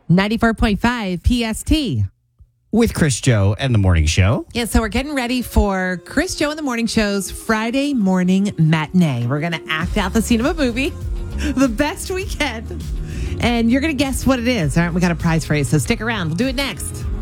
94.5 PST. With Chris, Joe, and the Morning Show. Yeah, so we're getting ready for Chris, Joe, and the Morning Show's Friday morning matinee. We're going to act out the scene of a movie the best we can. And you're going to guess what it is. All right, we got a prize for you, so stick around. We'll do it next.